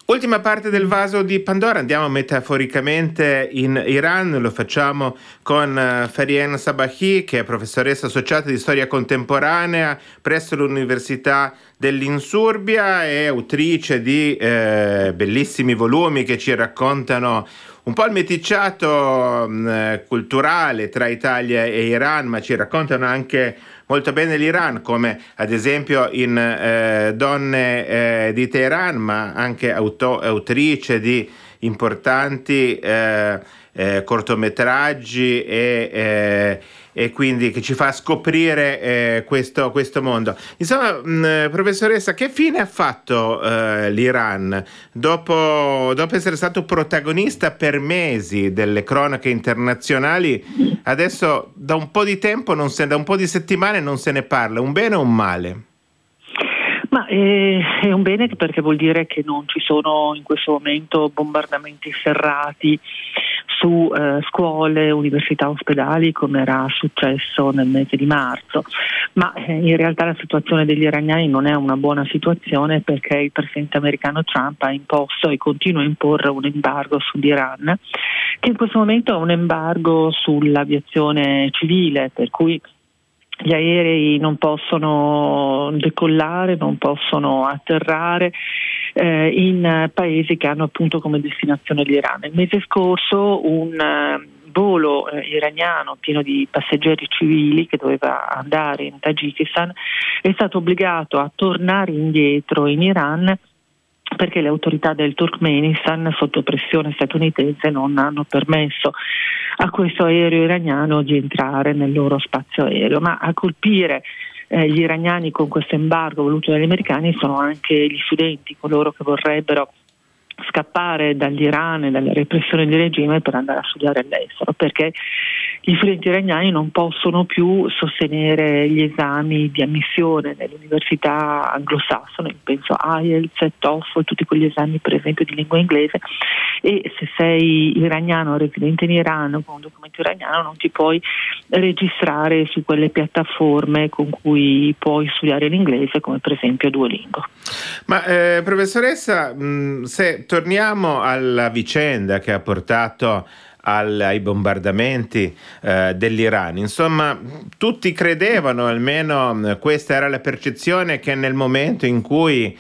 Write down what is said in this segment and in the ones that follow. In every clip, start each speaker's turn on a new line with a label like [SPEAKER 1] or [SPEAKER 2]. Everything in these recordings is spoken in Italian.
[SPEAKER 1] Ultima parte del vaso di Pandora, andiamo metaforicamente in Iran, lo facciamo con Farihen Sabahi, che è professoressa associata di storia contemporanea presso l'Università dell'Insurbia e autrice di bellissimi volumi che ci raccontano un po' il meticciato culturale tra Italia e Iran, ma ci raccontano anche molto bene l'Iran, come ad esempio in Donne di Teheran, ma anche autrice di importanti cortometraggi e quindi che ci fa scoprire questo mondo. Insomma, professoressa, che fine ha fatto l'Iran dopo essere stato protagonista per mesi delle cronache internazionali? Adesso da un po' di tempo, da un po' di settimane non se ne parla. Un bene o un male?
[SPEAKER 2] Ma è un bene perché vuol dire che non ci sono in questo momento bombardamenti serrati su scuole, università, ospedali, come era successo nel mese di marzo. Ma in realtà la situazione degli iraniani non è una buona situazione, perché il presidente americano Trump ha imposto e continua a imporre un embargo sull'Iran, che in questo momento è un embargo sull'aviazione civile, per cui gli aerei non possono decollare, non possono atterrare in paesi che hanno appunto come destinazione l'Iran. Il mese scorso un volo iraniano pieno di passeggeri civili che doveva andare in Tagikistan è stato obbligato a tornare indietro in Iran, perché le autorità del Turkmenistan, sotto pressione statunitense, non hanno permesso a questo aereo iraniano di entrare nel loro spazio aereo. Ma a colpire gli iraniani con questo embargo voluto dagli americani sono anche gli studenti, coloro che vorrebbero scappare dall'Iran e dalla repressione del regime per andare a studiare all'estero, perché gli studenti iraniani non possono più sostenere gli esami di ammissione nelle università anglosassone, penso IELTS, TOEFL, tutti quegli esami per esempio di lingua inglese, e se sei iraniano residente in Iran con un documento iraniano non ti puoi registrare su quelle piattaforme con cui puoi studiare l'inglese, come per esempio Duolingo.
[SPEAKER 1] Ma professoressa, se torniamo alla vicenda che ha portato ai bombardamenti dell'Iran, insomma, tutti credevano, almeno questa era la percezione, che nel momento in cui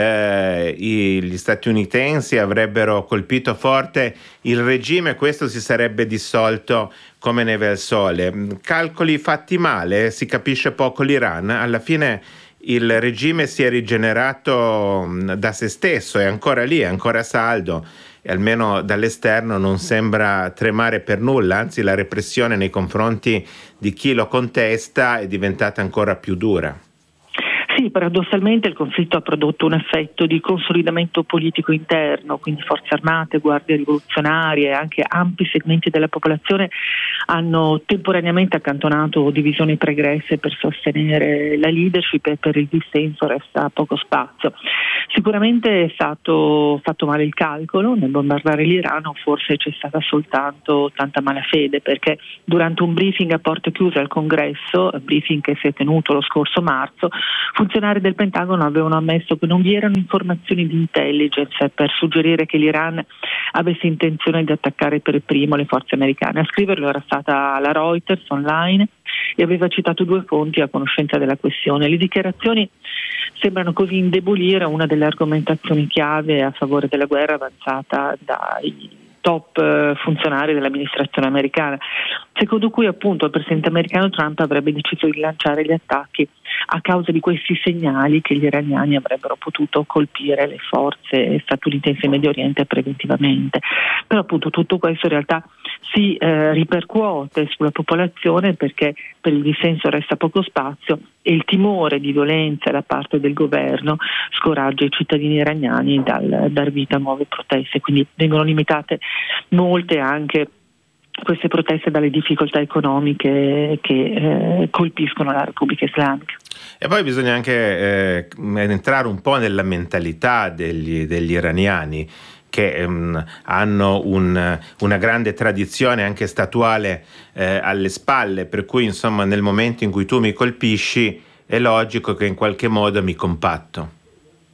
[SPEAKER 1] gli statunitensi avrebbero colpito forte il regime, questo si sarebbe dissolto come neve al sole. Calcoli fatti male, si capisce poco l'Iran. Alla fine il regime si è rigenerato da se stesso, è ancora lì, è ancora saldo, e almeno dall'esterno non sembra tremare per nulla, anzi la repressione nei confronti di chi lo contesta è diventata ancora più dura.
[SPEAKER 2] Sì, paradossalmente il conflitto ha prodotto un effetto di consolidamento politico interno, quindi forze armate, guardie rivoluzionarie e anche ampi segmenti della popolazione hanno temporaneamente accantonato divisioni pregresse per sostenere la leadership, e per il dissenso resta poco spazio. Sicuramente è stato fatto male il calcolo nel bombardare l'Iran, o forse c'è stata soltanto tanta malafede, perché durante un briefing a porte chiuse al Congresso, briefing che si è tenuto lo scorso marzo, funzionari del Pentagono avevano ammesso che non vi erano informazioni di intelligence per suggerire che l'Iran avesse intenzione di attaccare per primo le forze americane. A scriverlo era stata la Reuters online, e aveva citato 2 fonti a conoscenza della questione. Le dichiarazioni sembrano così indebolire una delle argomentazioni chiave a favore della guerra avanzata dai top funzionari dell'amministrazione americana, secondo cui appunto il presidente americano Trump avrebbe deciso di lanciare gli attacchi a causa di questi segnali che gli iraniani avrebbero potuto colpire le forze statunitensi in Medio Oriente preventivamente. Però appunto tutto questo in realtà si ripercuote sulla popolazione, perché per il dissenso resta poco spazio e il timore di violenza da parte del governo scoraggia i cittadini iraniani dal dar vita a nuove proteste, quindi vengono limitate molte anche queste proteste dalle difficoltà economiche che colpiscono la Repubblica Islamica.
[SPEAKER 1] E poi bisogna anche entrare un po' nella mentalità degli iraniani, che hanno una grande tradizione anche statuale alle spalle, per cui insomma nel momento in cui tu mi colpisci è logico che in qualche modo mi compatto.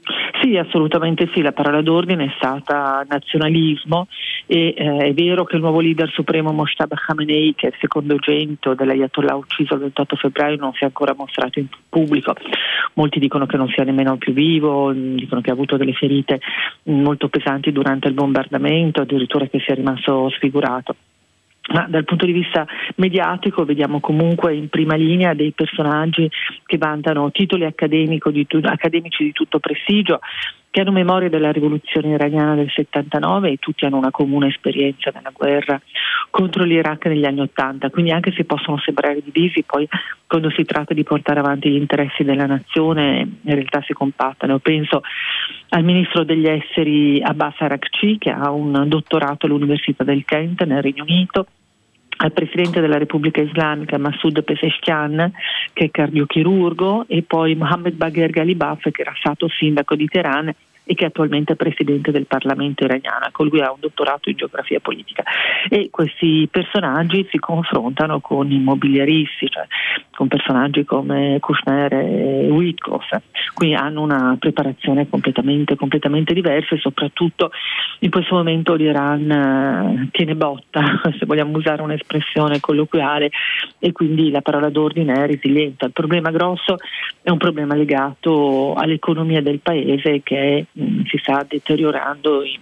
[SPEAKER 2] Sì, assolutamente sì, la parola d'ordine è stata nazionalismo e è vero che il nuovo leader supremo Mojtaba Khamenei, che è il secondogenito dell'Ayatollah ucciso il 28 febbraio, non si è ancora mostrato in pubblico. Molti dicono che non sia nemmeno più vivo, dicono che ha avuto delle ferite molto pesanti durante il bombardamento, addirittura che sia rimasto sfigurato. Ma dal punto di vista mediatico vediamo comunque in prima linea dei personaggi che vantano titoli accademici di tutto prestigio, che hanno memoria della rivoluzione iraniana del 79 e tutti hanno una comune esperienza nella guerra contro l'Iraq negli anni 80, quindi anche se possono sembrare divisi, poi quando si tratta di portare avanti gli interessi della nazione in realtà si compattano. Io penso al ministro degli esteri Abbas Araghchi, che ha un dottorato all'Università del Kent nel Regno Unito, al presidente della Repubblica Islamica Massoud Pezeshkian, che è cardiochirurgo, e poi Mohammed Bagher Ghalibaf, che era stato sindaco di Teheran e che attualmente è presidente del Parlamento iraniano. Lui ha un dottorato in geografia politica e questi personaggi si confrontano con immobiliaristi, cioè con personaggi come Kushner e Witkoff, quindi hanno una preparazione completamente diversa e soprattutto in questo momento l'Iran tiene botta, se vogliamo usare un'espressione colloquiale, e quindi la parola d'ordine è resilienza. Il problema grosso è un problema legato all'economia del paese che si sta deteriorando in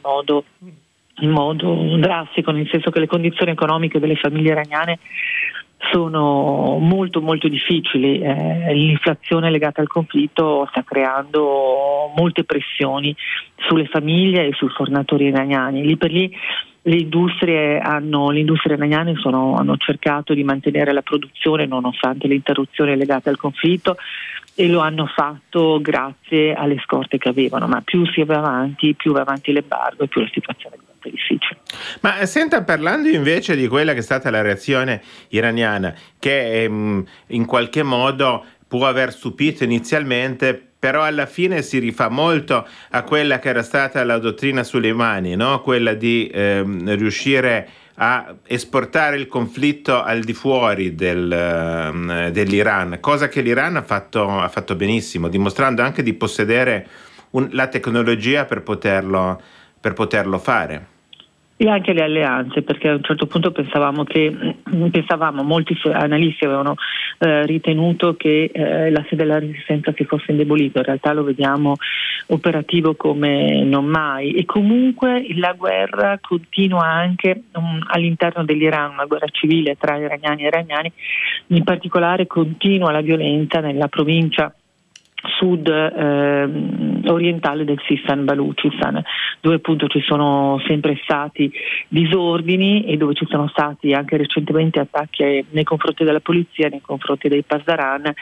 [SPEAKER 2] modo drastico, nel senso che le condizioni economiche delle famiglie iraniane sono molto difficili. L'inflazione legata al conflitto sta creando molte pressioni sulle famiglie e sui fornitori iraniani. Lì per lì le industrie iraniane hanno cercato di mantenere la produzione nonostante le interruzioni legate al conflitto, e lo hanno fatto grazie alle scorte che avevano, ma più va avanti l'embargo e più la situazione diventa difficile.
[SPEAKER 1] Ma senta, parlando invece di quella che è stata la reazione iraniana, che in qualche modo può aver stupito inizialmente, però alla fine si rifà molto a quella che era stata la dottrina Soleimani, no? Quella di riuscire a esportare il conflitto al di fuori dell'Iran, cosa che l'Iran ha fatto benissimo, dimostrando anche di possedere la tecnologia per poterlo fare.
[SPEAKER 2] E anche le alleanze, perché a un certo punto pensavamo, molti analisti avevano ritenuto che l'asse della resistenza si fosse indebolito, in realtà lo vediamo operativo come non mai, e comunque la guerra continua anche all'interno dell'Iran, una guerra civile tra iraniani e iraniani, in particolare continua la violenza nella provincia sud orientale del Sistan Baluchistan, dove appunto ci sono sempre stati disordini e dove ci sono stati anche recentemente attacchi nei confronti della polizia, nei confronti dei Pasdaran,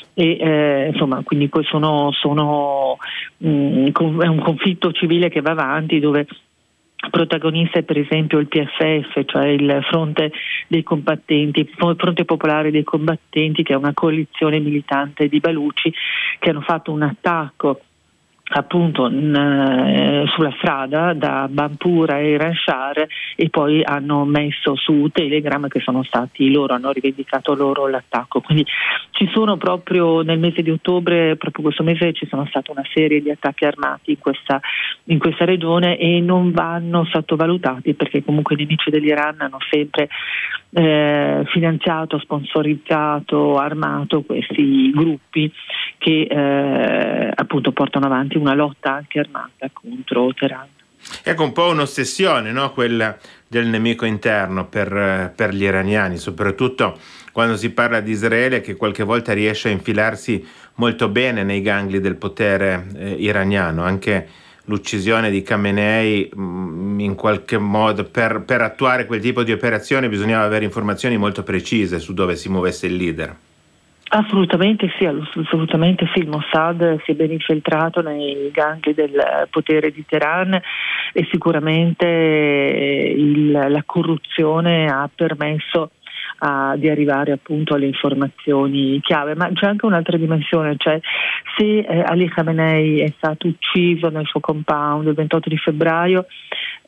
[SPEAKER 2] e quindi poi è un conflitto civile che va avanti, dove protagonista è per esempio il PFF, cioè il Fronte dei Combattenti, il Fronte Popolare dei Combattenti, che è una coalizione militante di baluci che hanno fatto un attacco appunto sulla strada da Banpur a Iranshar, e poi hanno messo su Telegram che hanno rivendicato loro l'attacco. Quindi ci sono proprio nel mese di ottobre, proprio questo mese, ci sono state una serie di attacchi armati in questa regione, e non vanno sottovalutati, perché comunque i nemici dell'Iran hanno sempre finanziato, sponsorizzato, armato questi gruppi che appunto portano avanti una lotta anche armata contro Teheran.
[SPEAKER 1] Ecco, un po' un'ossessione, no? Quella del nemico interno per gli iraniani, soprattutto quando si parla di Israele, che qualche volta riesce a infilarsi molto bene nei gangli del potere iraniano. Anche l'uccisione di Khamenei, in qualche modo, per attuare quel tipo di operazioni bisognava avere informazioni molto precise su dove si muovesse il leader.
[SPEAKER 2] Assolutamente sì, il Mossad si è ben infiltrato nei gangli del potere di Teheran, e sicuramente la corruzione ha permesso di arrivare appunto alle informazioni chiave. Ma c'è anche un'altra dimensione, cioè se Ali Khamenei è stato ucciso nel suo compound il 28 di febbraio,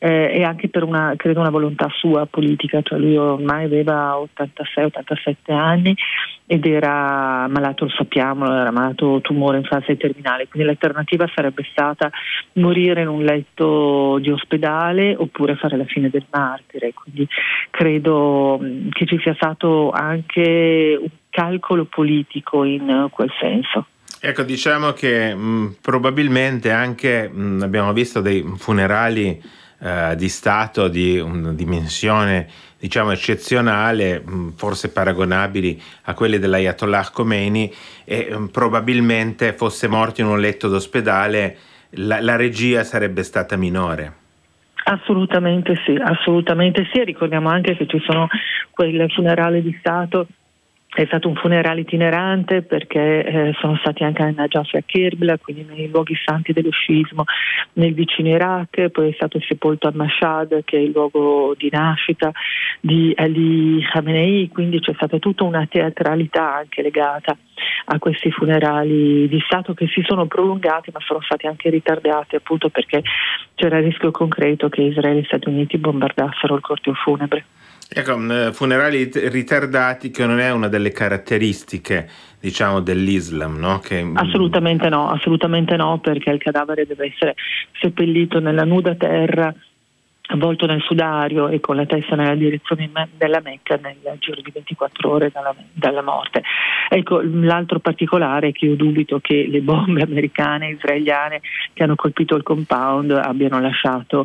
[SPEAKER 2] e anche per credo una volontà sua politica, cioè lui ormai aveva 86-87 anni ed era malato, lo sappiamo, era malato tumore in fase terminale, quindi l'alternativa sarebbe stata morire in un letto di ospedale oppure fare la fine del martire, quindi credo che ci sia stato anche un calcolo politico in quel senso.
[SPEAKER 1] Ecco, diciamo che probabilmente anche abbiamo visto dei funerali di Stato di una dimensione diciamo eccezionale, forse paragonabili a quelli dell'Ayatollah Khomeini, e probabilmente fosse morto in un letto d'ospedale la regia sarebbe stata minore.
[SPEAKER 2] Assolutamente sì. Ricordiamo anche che ci sono quel funerale di Stato. È stato un funerale itinerante perché sono stati anche a Najaf e a Kerbala, quindi nei luoghi santi dello sciismo nel vicino Iraq, poi è stato sepolto a Mashhad, che è il luogo di nascita di Ali Khamenei, quindi c'è stata tutta una teatralità anche legata a questi funerali di Stato che si sono prolungati ma sono stati anche ritardati appunto perché c'era il rischio concreto che Israele e Stati Uniti bombardassero il corteo funebre.
[SPEAKER 1] Ecco, funerali ritardati che non è una delle caratteristiche, diciamo, dell'Islam, no?
[SPEAKER 2] Assolutamente no, perché il cadavere deve essere seppellito nella nuda terra, avvolto nel sudario e con la testa nella direzione della Mecca nel giro di 24 ore dalla morte. Ecco, l'altro particolare è che io dubito che le bombe americane e israeliane che hanno colpito il compound abbiano lasciato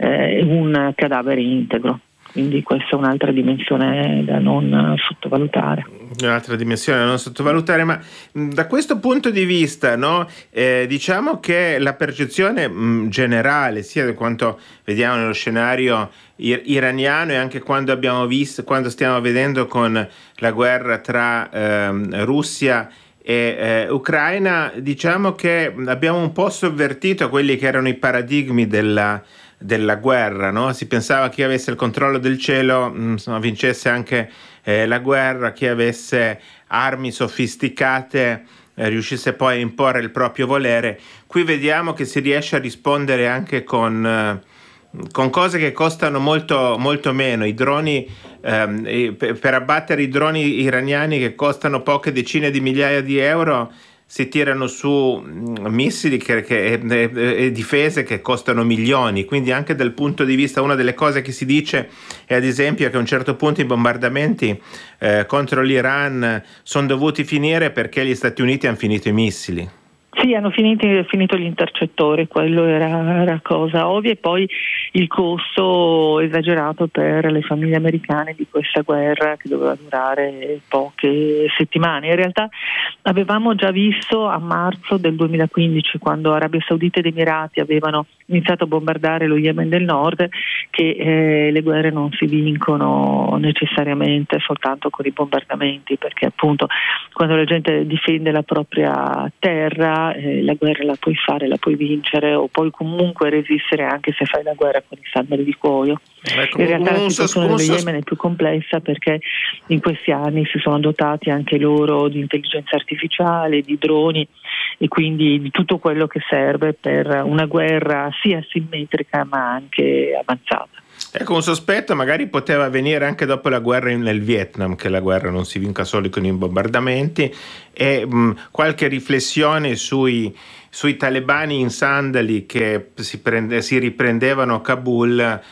[SPEAKER 2] un cadavere integro. Quindi questa è un'altra dimensione da non sottovalutare.
[SPEAKER 1] Un'altra dimensione da non sottovalutare, ma da questo punto di vista, no, diciamo che la percezione generale, sia di quanto vediamo nello scenario iraniano e anche quando stiamo vedendo con la guerra tra Russia e Ucraina, diciamo che abbiamo un po' sovvertito quelli che erano i paradigmi della guerra, no? Si pensava che chi avesse il controllo del cielo vincesse anche la guerra, chi avesse armi sofisticate riuscisse poi a imporre il proprio volere. Qui vediamo che si riesce a rispondere anche con cose che costano molto, molto meno. I droni, per abbattere i droni iraniani che costano poche decine di migliaia di euro, si tirano su missili e difese che costano milioni, quindi anche dal punto di vista, una delle cose che si dice è ad esempio che a un certo punto i bombardamenti contro l'Iran sono dovuti finire perché gli Stati Uniti hanno finito i missili.
[SPEAKER 2] Sì, hanno finito gli intercettori, quello era cosa ovvia, e poi il costo esagerato per le famiglie americane di questa guerra che doveva durare poche settimane. In realtà avevamo già visto a marzo del 2015, quando Arabia Saudita ed Emirati avevano iniziato a bombardare lo Yemen del Nord, che le guerre non si vincono necessariamente soltanto con i bombardamenti, perché appunto quando la gente difende la propria terra la guerra la puoi fare, la puoi vincere o puoi comunque resistere anche se fai la guerra con i sandali di cuoio.
[SPEAKER 1] Ecco,
[SPEAKER 2] in realtà la situazione dello Yemen è più complessa perché in questi anni si sono dotati anche loro di intelligenza artificiale, di droni e quindi di tutto quello che serve per una guerra sia asimmetrica ma anche avanzata.
[SPEAKER 1] Ecco, un sospetto magari poteva avvenire anche dopo la guerra nel Vietnam, che la guerra non si vinca solo con i bombardamenti, e qualche riflessione sui talebani in sandali che si riprendevano a Kabul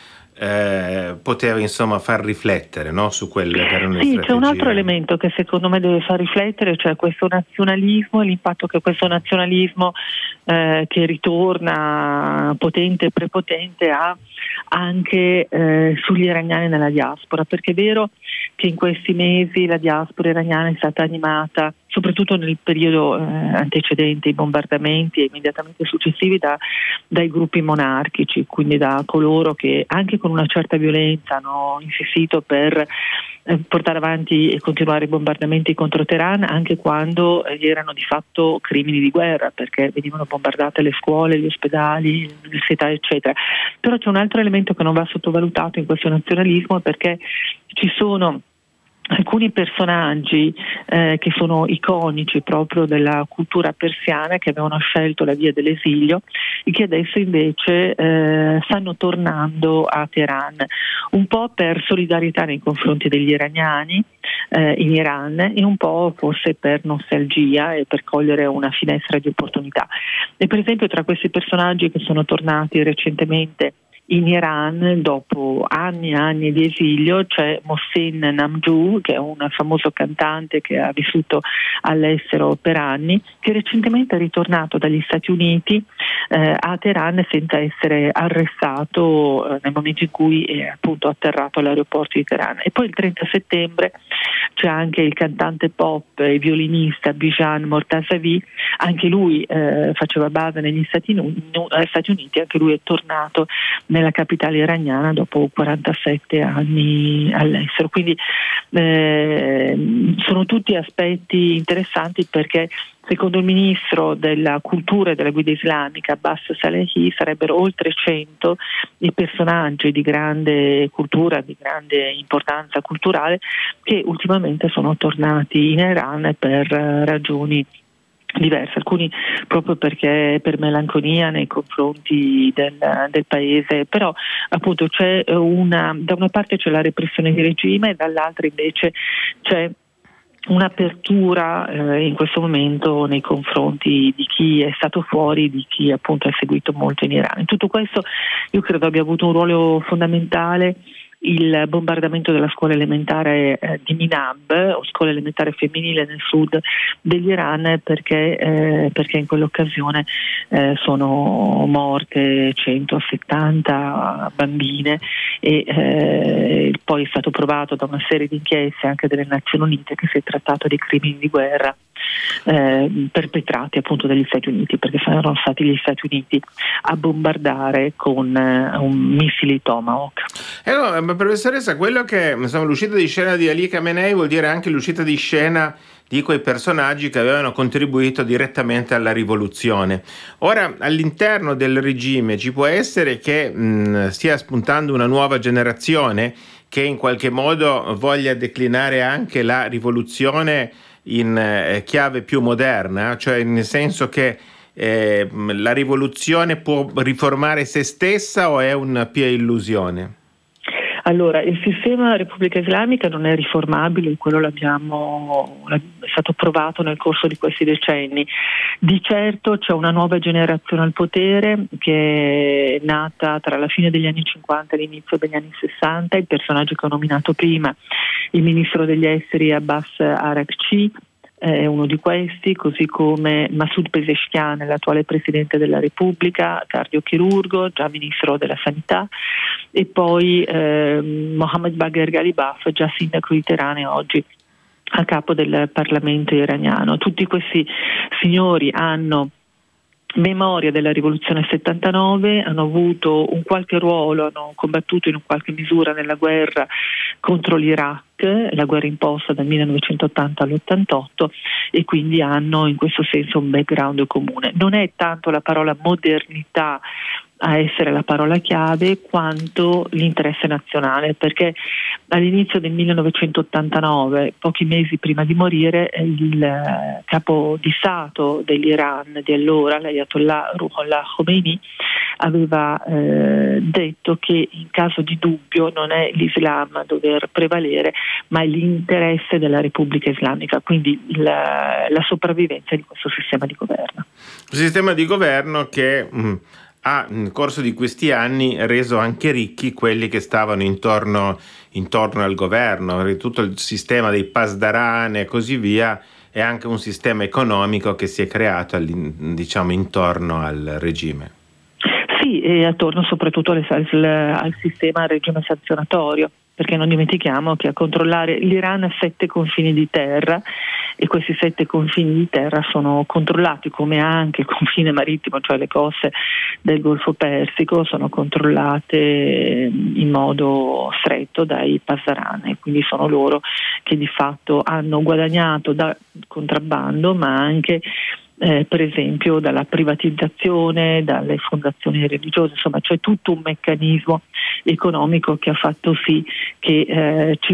[SPEAKER 1] poteva insomma far riflettere, no? Su quelle che erano le strategie.
[SPEAKER 2] C'è un altro elemento che secondo me deve far riflettere, cioè questo nazionalismo e l'impatto che questo nazionalismo che ritorna potente e prepotente ha anche sugli iraniani nella diaspora, perché è vero che in questi mesi la diaspora iraniana è stata animata, soprattutto nel periodo antecedente ai bombardamenti e immediatamente successivi, dai gruppi monarchici, quindi da coloro che anche con una certa violenza hanno insistito per portare avanti e continuare i bombardamenti contro Teheran, anche quando erano di fatto crimini di guerra, perché venivano bombardate le scuole, gli ospedali, le università, eccetera. Però c'è un altro elemento che non va sottovalutato in questo nazionalismo, perché ci sono alcuni personaggi che sono iconici proprio della cultura persiana, che avevano scelto la via dell'esilio e che adesso invece stanno tornando a Teheran, un po' per solidarietà nei confronti degli iraniani in Iran e un po' forse per nostalgia e per cogliere una finestra di opportunità. E per esempio tra questi personaggi che sono tornati recentemente in Iran dopo anni e anni di esilio c'è Mohsen Namjoon, che è un famoso cantante che ha vissuto all'estero per anni, che recentemente è ritornato dagli Stati Uniti a Teheran senza essere arrestato nel momento in cui è appunto atterrato all'aeroporto di Teheran. E poi il 30 settembre c'è anche il cantante pop e violinista Bijan Mortazavi, anche lui faceva base negli Stati Uniti, anche lui è tornato nella capitale iraniana dopo 47 anni all'estero. Quindi sono tutti aspetti interessanti, perché secondo il ministro della cultura e della guida islamica Abbas Salehi sarebbero oltre 100 i personaggi di grande cultura, di grande importanza culturale, che ultimamente sono tornati in Iran per ragioni diverse, alcuni proprio perché per melanconia nei confronti del paese, però appunto c'è da una parte c'è la repressione di regime e dall'altra invece c'è un'apertura in questo momento nei confronti di chi è stato fuori, di chi appunto ha seguito molto in Iran. In tutto questo io credo abbia avuto un ruolo fondamentale il bombardamento della scuola elementare di Minab, o scuola elementare femminile nel sud dell'Iran, perché in quell'occasione sono morte 170 bambine e poi è stato provato da una serie di inchieste anche delle Nazioni Unite che si è trattato di crimini di guerra perpetrati appunto dagli Stati Uniti, perché sono stati gli Stati Uniti a bombardare con missili Tomahawk.
[SPEAKER 1] Ma professoressa, quello che l'uscita di scena di Ali Khamenei vuol dire anche l'uscita di scena di quei personaggi che avevano contribuito direttamente alla rivoluzione. Ora, all'interno del regime ci può essere che stia spuntando una nuova generazione che in qualche modo voglia declinare anche la rivoluzione in chiave più moderna, cioè nel senso che la rivoluzione può riformare se stessa o è una pia illusione?
[SPEAKER 2] Allora, il sistema Repubblica Islamica non è riformabile, quello è stato provato nel corso di questi decenni. Di certo c'è una nuova generazione al potere che è nata tra la fine degli anni 50 e l'inizio degli anni 60, il personaggio che ho nominato prima, il ministro degli esteri Abbas Araghchi, è uno di questi, così come Masoud Pezeshkian, l'attuale presidente della Repubblica, cardiochirurgo, già ministro della sanità, e poi Mohammad Bagher Ghalibaf, già sindaco di Teheran e oggi a capo del Parlamento iraniano. Tutti questi signori hanno memoria della rivoluzione 79, hanno avuto un qualche ruolo, hanno combattuto in qualche misura nella guerra contro l'Iraq, la guerra imposta dal 1980 all'88, e quindi hanno in questo senso un background comune. Non è tanto la parola modernità a essere la parola chiave quanto l'interesse nazionale, perché all'inizio del 1989, pochi mesi prima di morire, il capo di Stato dell'Iran di allora, l'Ayatollah Ruhollah Khomeini, aveva detto che in caso di dubbio non è l'Islam a dover prevalere, ma è l'interesse della Repubblica Islamica, quindi la sopravvivenza di questo sistema di governo.
[SPEAKER 1] Un sistema di governo che ha nel corso di questi anni reso anche ricchi quelli che stavano intorno al governo, tutto il sistema dei pasdaran e così via, è anche un sistema economico che si è creato intorno al regime.
[SPEAKER 2] Sì, e attorno soprattutto al sistema, al regime sanzionatorio, perché non dimentichiamo che a controllare l'Iran ha 7 confini di terra, e questi 7 confini di terra sono controllati, come anche il confine marittimo, cioè le coste del Golfo Persico, sono controllate in modo stretto dai pasdaran, e quindi sono loro che di fatto hanno guadagnato da contrabbando, ma anche per esempio dalla privatizzazione, dalle fondazioni religiose, insomma c'è tutto un meccanismo economico che ha fatto sì che ci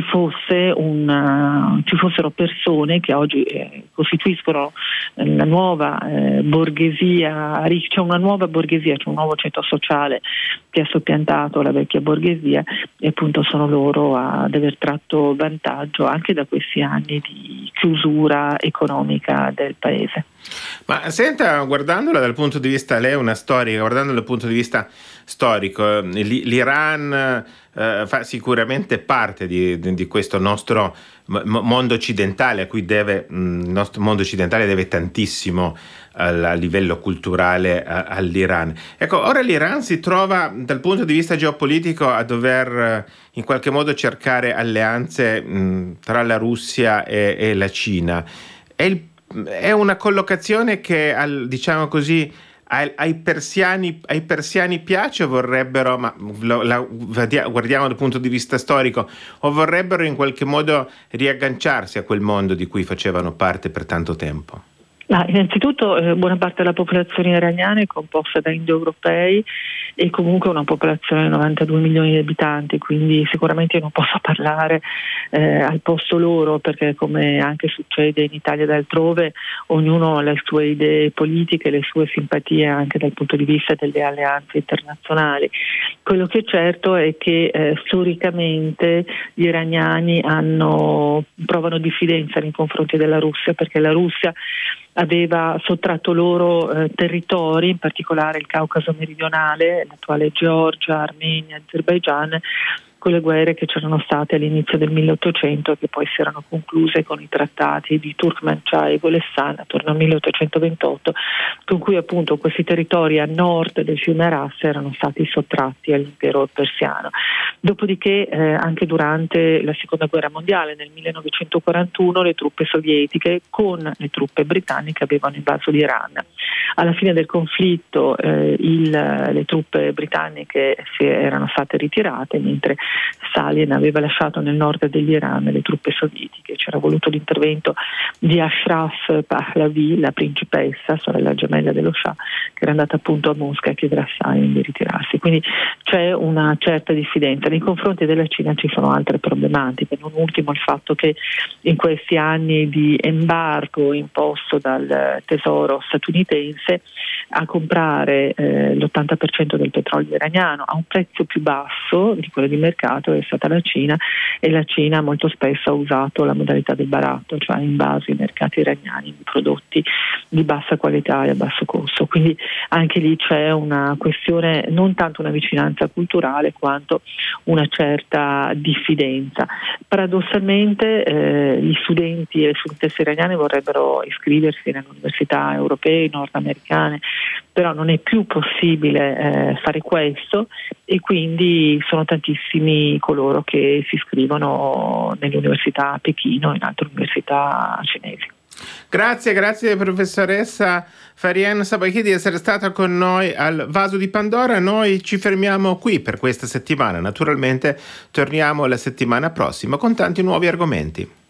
[SPEAKER 2] fossero persone che oggi costituiscono la nuova borghesia, c'è una nuova borghesia, c'è un nuovo ceto sociale che ha soppiantato la vecchia borghesia, e appunto sono loro ad aver tratto vantaggio anche da questi anni di chiusura economica del paese.
[SPEAKER 1] Ma senta, guardandola dal punto di vista, lei è una storica, guardandola dal punto di vista storico, l'Iran fa sicuramente parte di questo nostro mondo occidentale, a cui il nostro mondo occidentale deve tantissimo a livello culturale all'Iran. Ecco, ora l'Iran si trova dal punto di vista geopolitico a dover in qualche modo cercare alleanze tra la Russia e la Cina. È una collocazione che, diciamo così, ai persiani piace o vorrebbero, ma guardiamo dal punto di vista storico, o vorrebbero in qualche modo riagganciarsi a quel mondo di cui facevano parte per tanto tempo?
[SPEAKER 2] Innanzitutto buona parte della popolazione iraniana è composta da indoeuropei e comunque una popolazione di 92 milioni di abitanti, quindi sicuramente io non posso parlare al posto loro, perché come anche succede in Italia ed altrove, ognuno ha le sue idee politiche, le sue simpatie anche dal punto di vista delle alleanze internazionali. Quello che è certo è che storicamente gli iraniani provano diffidenza nei confronti della Russia, perché la Russia aveva sottratto loro territori, in particolare il Caucaso meridionale, l'attuale Georgia, Armenia, Azerbaigian, con le guerre che c'erano state all'inizio del 1800 e che poi si erano concluse con i trattati di Turkmenchai e Golestan attorno al 1828, con cui appunto questi territori a nord del fiume Aras erano stati sottratti all'impero persiano. Dopodiché anche durante la seconda guerra mondiale nel 1941 le truppe sovietiche con le truppe britanniche avevano invaso l'Iran. Alla fine del conflitto le truppe britanniche erano state ritirate, mentre Stalin aveva lasciato nel nord dell'Iran le truppe sovietiche. C'era voluto l'intervento di Ashraf Pahlavi, la principessa, sorella gemella dello Shah, che era andata appunto a Mosca a chiedere a Stalin di ritirarsi. Quindi c'è una certa diffidenza. Nei confronti della Cina ci sono altre problematiche, non ultimo il fatto che in questi anni di embargo imposto dal tesoro statunitense a comprare l'80% del petrolio iraniano a un prezzo più basso di quello di mercato è stata la Cina, e la Cina molto spesso ha usato la modalità del baratto, cioè ha invaso i mercati iraniani di prodotti di bassa qualità e a basso costo. Quindi anche lì c'è una questione, non tanto una vicinanza culturale quanto una certa diffidenza. Paradossalmente gli studenti e le studentesse iraniane vorrebbero iscriversi nelle università europee, nordamericane, però non è più possibile fare questo, e quindi sono tantissimi coloro che si iscrivono nelle università a Pechino e in altre università cinesi.
[SPEAKER 1] Grazie professoressa Farian Sabaichi di essere stata con noi al Vaso di Pandora. Noi ci fermiamo qui per questa settimana, naturalmente torniamo la settimana prossima con tanti nuovi argomenti.